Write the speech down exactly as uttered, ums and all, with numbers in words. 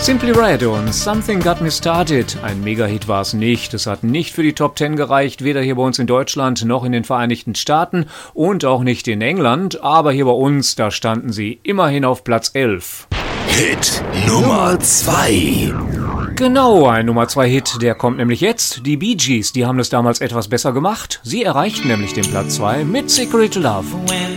Simply Red und Something Got Me Started. Ein Mega-Hit war es nicht. Es hat nicht für die Top Ten gereicht, weder hier bei uns in Deutschland noch in den Vereinigten Staaten und auch nicht in England. Aber hier bei uns, da standen sie immerhin auf Platz elf. Hit Nummer zwei. Genau, ein Nummer zwei Hit, der kommt nämlich jetzt. Die Bee Gees, die haben es damals etwas besser gemacht. Sie erreichten nämlich den Platz zwei mit Secret Love.